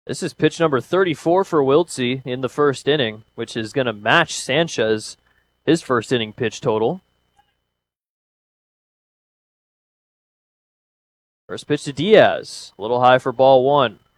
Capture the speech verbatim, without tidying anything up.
This is pitch number thirty-four for Wiltsey in the first inning, which is going to match Sanchez, his first inning pitch total. First pitch to Diaz. A little high for ball one.